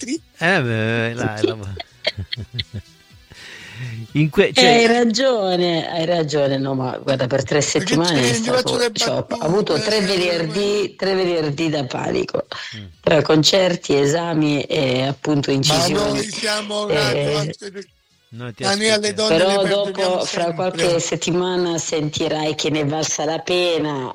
ieri. Hai ragione, no, ma guarda, per 3 settimane ho avuto 3 venerdì da panico, tra concerti, esami e appunto incisioni. Ma noi siamo alle donne, però dopo, fra qualche settimana, sentirai che ne valsa la pena.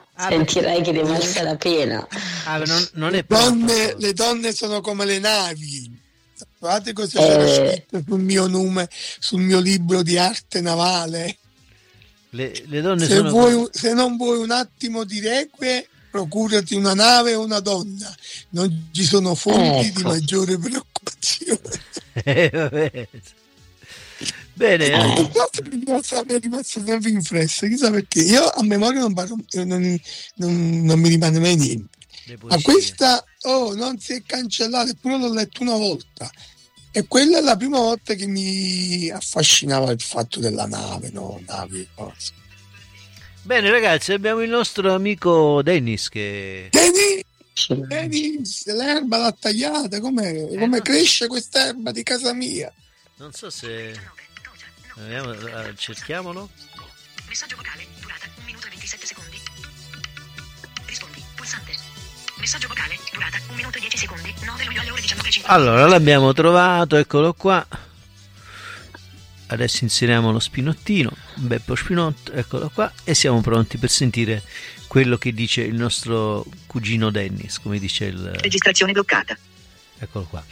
Le donne sono come le navi. Guardate cosa c'era scritto sul mio nome, sul mio libro di arte navale. Le donne se non vuoi un attimo di requie, procurati una nave o una donna. Non ci sono fonti di maggiore preoccupazione. Bene, mi è rimasto sempre impresso, chissà perché. Io a memoria non mi rimane mai niente. Ma questa non si è cancellata, eppure l'ho letto una volta. E quella è la prima volta che mi affascinava il fatto della nave, navi, cose. Bene ragazzi, abbiamo il nostro amico Dennis che... Dennis, l'erba l'ha tagliata, come cresce quest'erba di casa mia? Non so se... cerchiamolo. Messaggio vocale, durata 1 minuto e 27 secondi. Rispondi, pulsante. Messaggio vocale, durata 1 minuto e 10 secondi. 9 luglio alle ore 19:50. Allora, l'abbiamo trovato, eccolo qua. Adesso inseriamo lo spinottino, Beppo Spinotto, eccolo qua, e siamo pronti per sentire quello che dice il nostro cugino Dennis, come dice il... Registrazione bloccata. Eccolo qua.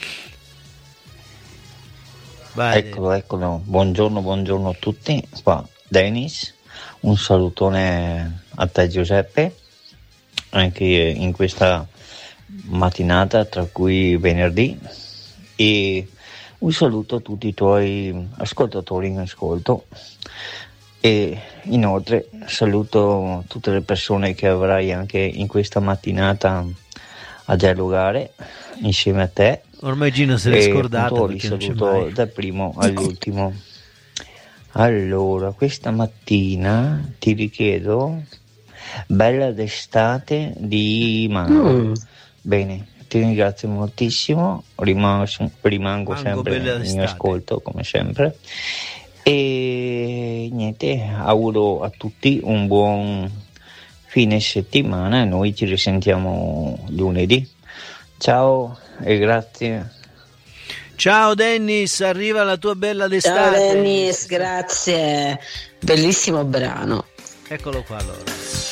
Vai. Eccolo. Buongiorno a tutti. Qua Dennis, un salutone a te Giuseppe, anche in questa mattinata, tra cui venerdì, e un saluto a tutti i tuoi ascoltatori in ascolto, e inoltre saluto tutte le persone che avrai anche in questa mattinata a dialogare insieme a te. Ormai Gino se l'è scordato, li saluto dal primo all'ultimo. Allora, questa mattina ti richiedo Bella d'estate di Mango. Bene, ti ringrazio moltissimo, rimango sempre in ascolto come sempre, e niente, auguro a tutti un buon fine settimana e noi ci risentiamo lunedì. Ciao e grazie. Ciao Dennis, arriva la tua bella d'estate. Ciao Dennis, grazie, bellissimo brano. Eccolo qua allora.